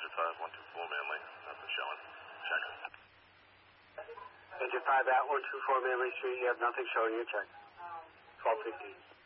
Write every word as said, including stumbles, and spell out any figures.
Engine five, one two four Manly. Nothing showing. Check. Engine five at one two four Manly Street. You have nothing showing. You check. twelve fifteen.